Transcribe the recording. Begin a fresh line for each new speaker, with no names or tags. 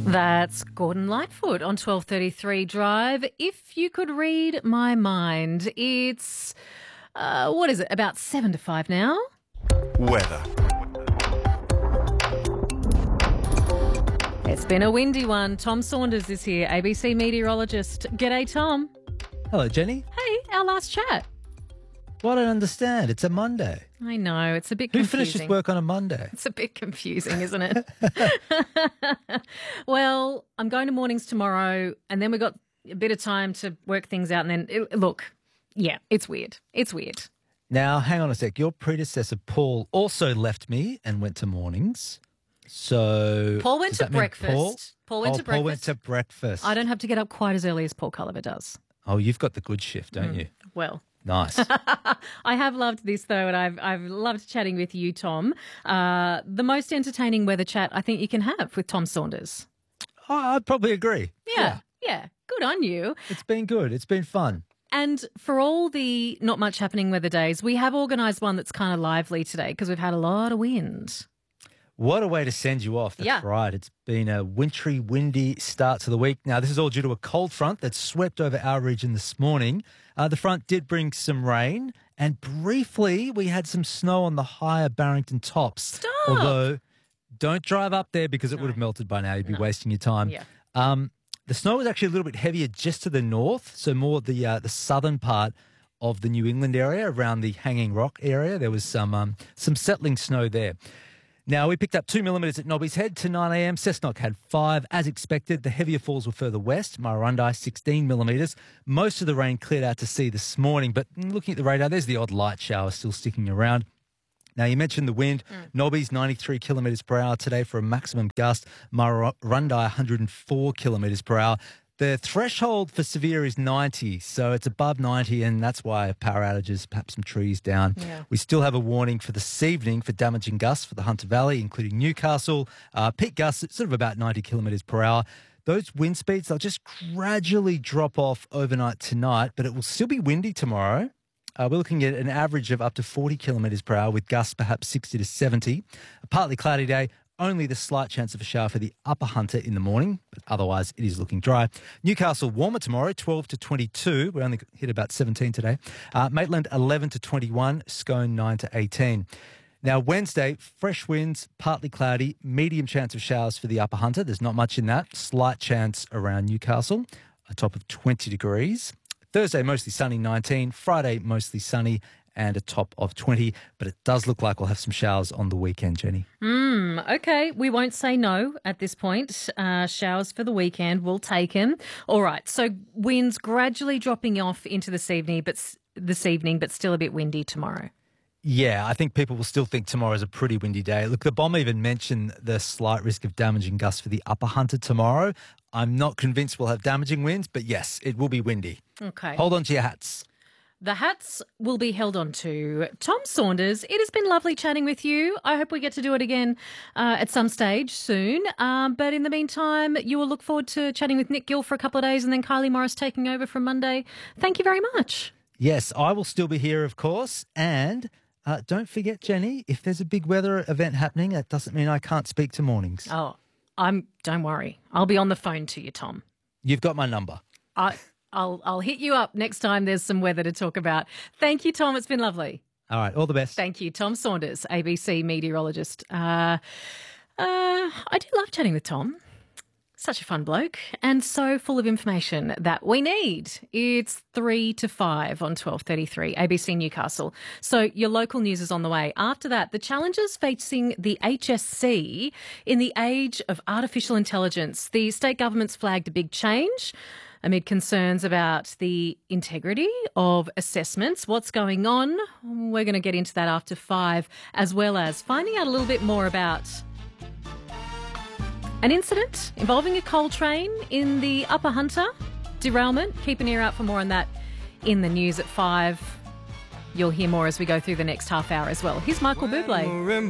That's Gordon Lightfoot on 12:33 Drive. If you could read my mind, it's, what is it, about 7 to 5 now?
Weather.
It's been a windy one. Tom Saunders is here, ABC meteorologist. G'day, Tom.
Hello, Jenny.
Hey, our last chat.
Well, I don't understand. It's a Monday.
I know, it's a bit
Who
confusing.
finishes work on a Monday?
It's a bit confusing, isn't it? Well, I'm going to mornings tomorrow, and then we've got a bit of time to work things out. And then, it's weird. It's weird.
Now, hang on a sec. Your predecessor, Paul, also left me and went to mornings. So
Paul went
does
to
that mean
breakfast. Paul went to breakfast.
Paul went to breakfast.
I don't have to get up quite as early as Paul Culliver does.
Oh, you've got the good shift, don't you?
Well,
Nice.
I have loved this, though, and I've loved chatting with you, Tom. The most entertaining weather chat I think you can have with Tom Saunders.
I'd probably agree.
Yeah. Good on you.
It's been good. It's been fun.
And for all the not much happening weather days, we have organised one that's kind of lively today because we've had a lot of wind.
What a way to send you off. That's right. It's been a wintry, windy start to the week. Now, this is all due to a cold front that swept over our region this morning. The front did bring some rain, and briefly we had some snow on the higher Barrington tops.
Stop!
Although, don't drive up there because it would have melted by now. You'd be wasting your time.
Yeah.
The snow was actually a little bit heavier just to the north, so more the southern part of the New England area, around the Hanging Rock area. There was some settling snow there. Now, we picked up 2 millimetres at Nobby's Head to 9 a.m. Cessnock had 5. As expected, the heavier falls were further west. Murrurundi, 16 millimetres. Most of the rain cleared out to sea this morning, but looking at the radar, there's the odd light shower still sticking around. Now, you mentioned the wind. Nobby's 93 kilometres per hour today for a maximum gust. Murrurundi, 104 kilometres per hour. The threshold for severe is 90, so it's above 90, and that's why power outages, perhaps some trees down.
Yeah.
We still have a warning for this evening for damaging gusts for the Hunter Valley, including Newcastle. Peak gusts, sort of about 90 kilometres per hour. Those wind speeds, they'll just gradually drop off overnight tonight, but it will still be windy tomorrow. We're looking at an average of up to 40 kilometres per hour with gusts perhaps 60 to 70. A partly cloudy day. Only the slight chance of a shower for the upper Hunter in the morning, but otherwise it is looking dry. Newcastle warmer tomorrow, 12 to 22. We only hit about 17 today. Maitland 11 to 21. Scone 9 to 18. Now, Wednesday, fresh winds, partly cloudy, medium chance of showers for the upper Hunter. There's not much in that. Slight chance around Newcastle, a top of 20 degrees. Thursday, mostly sunny, 19. Friday, mostly sunny, and a top of 20. But it does look like we'll have some showers on the weekend, Jenny.
Okay, we won't say no at this point. Showers for the weekend, we'll take them. All right, so winds gradually dropping off into this evening, but still a bit windy tomorrow.
Yeah, I think people will still think tomorrow's a pretty windy day. Look, the BOM even mentioned the slight risk of damaging gusts for the upper Hunter tomorrow. I'm not convinced we'll have damaging winds, but yes, it will be windy.
Okay.
Hold on to your hats.
The hats will be held on to. Tom Saunders, it has been lovely chatting with you. I hope we get to do it again at some stage soon. But in the meantime, you will look forward to chatting with Nick Gill for a couple of days and then Kylie Morris taking over from Monday. Thank you very much.
Yes, I will still be here, of course. And don't forget, Jenny, if there's a big weather event happening, that doesn't mean I can't speak to mornings.
Oh, don't worry. I'll be on the phone to you, Tom.
You've got my number.
I'll hit you up next time there's some weather to talk about. Thank you, Tom. It's been lovely.
All right. All the best.
Thank you. Tom Saunders, ABC meteorologist. I do love chatting with Tom. Such a fun bloke and so full of information that we need. It's 3 to 5 on 12:33 ABC Newcastle. So your local news is on the way. After that, the challenges facing the HSC in the age of artificial intelligence. The state government's flagged a big change amid concerns about the integrity of assessments. What's going on? We're going to get into that after 5, as well as finding out a little bit more about an incident involving a coal train in the Upper Hunter. Derailment. Keep an ear out for more on that in the news at 5. You'll hear more as we go through the next half hour as well. Here's Michael Bublé.